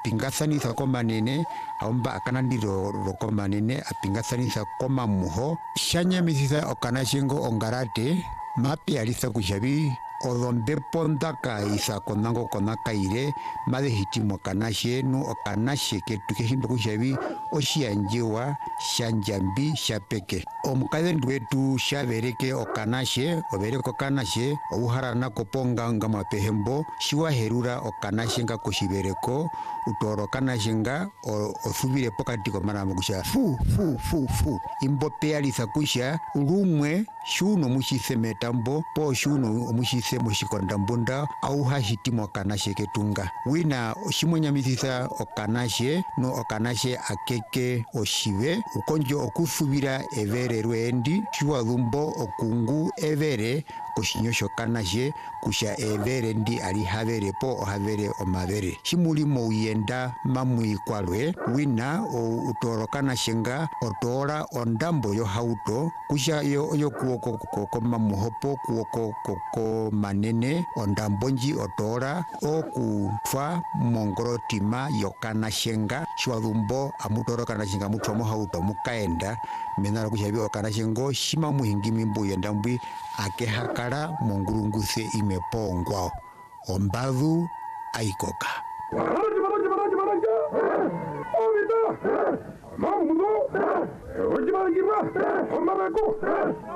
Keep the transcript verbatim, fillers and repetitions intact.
apingathanitha komanene aumba akanandiro rokomanene apingathanitha komamuho shanyamithitha okanashengo ongarate mapi alisa kushabi odhombepo ndaka isa konango konakaire made hitimo kanashe nu okanashe ketu kehindo kushabi oshianjiwa shanjambi shapeke omukadhendu wetu shavereke okanashe overeko kanashe ouharana koponga ngama pehembo shiwa herura okanashe nga koshivereko utoro kanashe nga othubire pokati komarama kusha fu fu fu fu imbope alisa kusha rumwe shuno mushise metambo po shuno mushise mushikondambunda au hashitimo okanashe ketunga wina oshimonyamithitha okanashe no okanashe akeke oshive ukonjo okuthubira evere rwendi shiwa dhumbo okungu evere koshinyosho kanashe kusha evere ndi ali havere po ohavere omavere shimulimo uyenda mamuikwalwe wina o utoro kanashe nga otora ondambo yo hauto kusha yo yo kuoko koko mamuhopo kuoko koko manene ondambonji otora okutwa mongorotima yo kanashe nga shiwa dhumbo amutoro kanashe nga mutwa mo hauto mukaenda menara kushabi okanashe ngo shima muhingimi mbuyenda mbwi akehakala mongurunguse imepongwa ombadhu aikoka Maraja, maraja, maraja, maraja. Oh, vida. Mamudo. Oye, maraja, maraja.